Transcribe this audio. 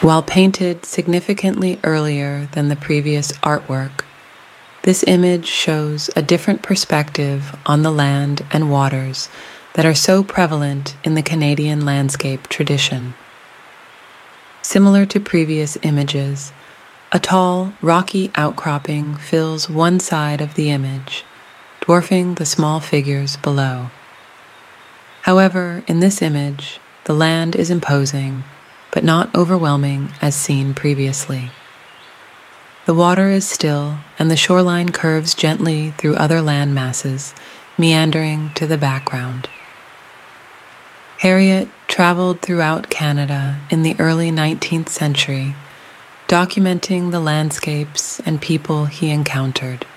While painted significantly earlier than the previous artwork, this image shows a different perspective on the land and waters that are so prevalent in the Canadian landscape tradition. Similar to previous images, a tall, rocky outcropping fills one side of the image, dwarfing the small figures below. However, in this image, the land is imposing, but not overwhelming as seen previously. The water is still, and the shoreline curves gently through other land masses, meandering to the background. Harriot traveled throughout Canada in the early 19th century, documenting the landscapes and people he encountered.